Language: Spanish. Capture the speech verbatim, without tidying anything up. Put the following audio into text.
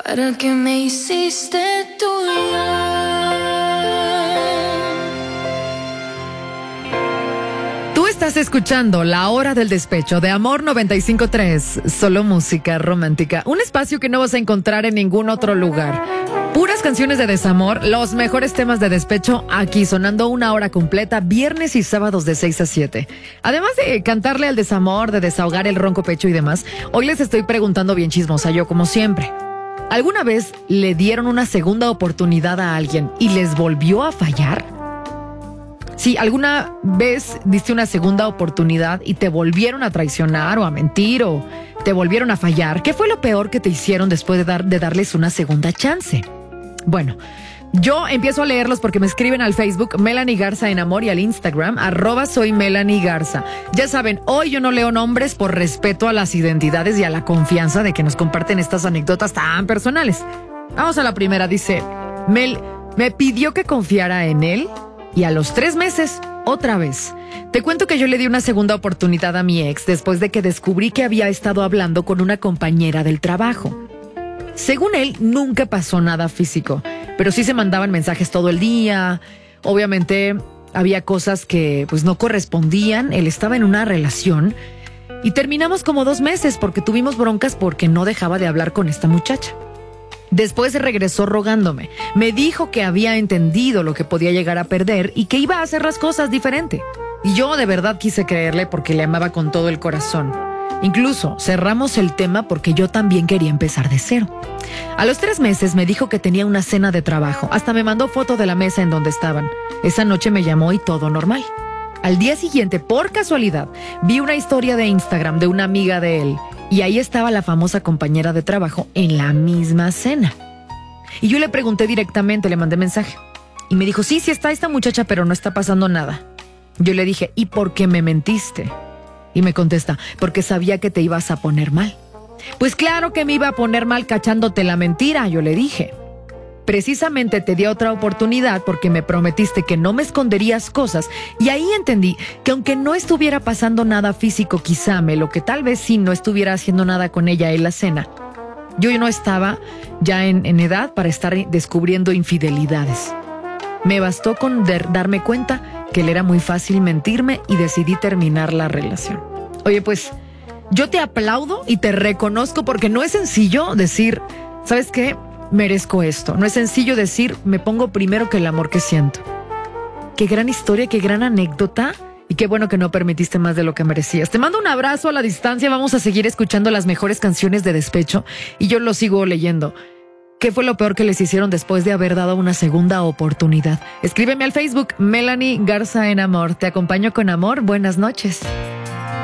¿Para qué me hiciste tuya? Tú estás escuchando La Hora del Despecho de Amor noventa y cinco punto tres. Solo música romántica. Un espacio que no vas a encontrar en ningún otro lugar. Puras canciones de desamor, los mejores temas de despecho aquí sonando una hora completa, viernes y sábados de seis a siete. Además de cantarle al desamor, de desahogar el ronco pecho y demás, hoy les estoy preguntando bien chismosa yo como siempre. ¿Alguna vez le dieron una segunda oportunidad a alguien y les volvió a fallar? Sí, ¿alguna vez diste una segunda oportunidad y te volvieron a traicionar o a mentir o te volvieron a fallar? ¿Qué fue lo peor que te hicieron después de, dar, de darles una segunda chance? Bueno, yo empiezo a leerlos porque me escriben al Facebook Melanie Garza en Amor y al Instagram arroba soy Melanie Garza. Ya saben, hoy yo no leo nombres por respeto a las identidades y a la confianza de que nos comparten estas anécdotas tan personales. Vamos a la primera, dice Mel, me pidió que confiara en él y a los tres meses, otra vez. Te cuento que yo le di una segunda oportunidad a mi ex después de que descubrí que había estado hablando con una compañera del trabajo. Según él, nunca pasó nada físico, pero sí se mandaban mensajes todo el día. Obviamente había cosas que pues no correspondían. Él estaba en una relación y terminamos como dos meses porque tuvimos broncas porque no dejaba de hablar con esta muchacha. Después regresó rogándome. Me dijo que había entendido lo que podía llegar a perder y que iba a hacer las cosas diferente. Y yo de verdad quise creerle porque le amaba con todo el corazón. Incluso cerramos el tema porque yo también quería empezar de cero. A los tres meses me dijo que tenía una cena de trabajo. Hasta me mandó foto de la mesa en donde estaban. Esa noche me llamó y todo normal. Al día siguiente, por casualidad, vi una historia de Instagram de una amiga de él. Y ahí estaba la famosa compañera de trabajo en la misma cena. Y yo le pregunté directamente, le mandé mensaje. Y me dijo, sí, sí está esta muchacha, pero no está pasando nada. Yo le dije, ¿y por qué me mentiste? Y me contesta, porque sabía que te ibas a poner mal. Pues claro que me iba a poner mal cachándote la mentira, yo le dije. Precisamente te di otra oportunidad porque me prometiste que no me esconderías cosas y ahí entendí que aunque no estuviera pasando nada físico quizá, me lo que tal vez sí no estuviera haciendo nada con ella en la cena. Yo no estaba ya en, en edad para estar descubriendo infidelidades. Me bastó con de, darme cuenta que le era muy fácil mentirme y decidí terminar la relación. Oye, pues, yo te aplaudo y te reconozco porque no es sencillo decir, ¿sabes qué? Merezco esto. No es sencillo decir, me pongo primero que el amor que siento. Qué gran historia, qué gran anécdota y qué bueno que no permitiste más de lo que merecías. Te mando un abrazo a la distancia, vamos a seguir escuchando las mejores canciones de despecho y yo lo sigo leyendo. ¿Qué fue lo peor que les hicieron después de haber dado una segunda oportunidad? Escríbeme al Facebook, Melanie Garza en Amor. Te acompaño con amor. Buenas noches.